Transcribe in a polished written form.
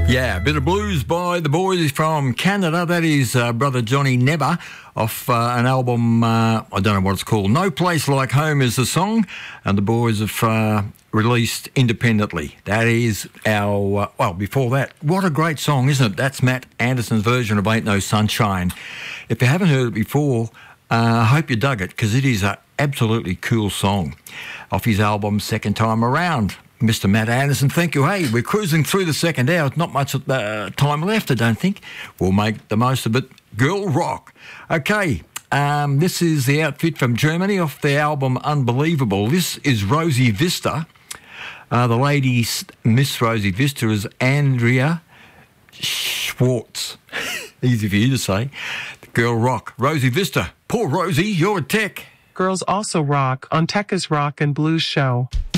Yeah, a bit of blues by the boys from Canada. That is brother Johnny Nebber off an album, I don't know what it's called. No Place Like Home is the song, and the boys have released independently. That is our, well, before that, what a great song, isn't it? That's Matt Anderson's version of Ain't No Sunshine. If you haven't heard it before, I hope you dug it, because it is an absolutely cool song off his album Second Time Around. Mr. Matt Anderson, thank you. Hey, we're cruising through the second hour. Not much time left, I don't think. We'll make the most of it. Girl Rock. Okay, this is the outfit from Germany off their album Unbelievable. This is Rosie Vista. The lady, Miss Rosie Vista, is Andrea Schwartz. Easy for you to say. Girl Rock. Rosie Vista. Poor Rosie, you're a tech. Girls also rock on Tekka's Rock and Blues Show.